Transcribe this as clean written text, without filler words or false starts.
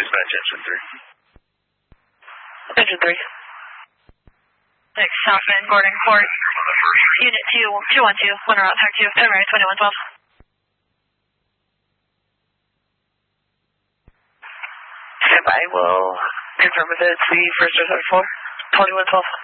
Dispatch engine 3. Engine 3. Thanks, Southman, Gordon Court. Unit 212, winter out, track 2, February 2112. Stand by, will confirm if it's the first or third floor. 2112.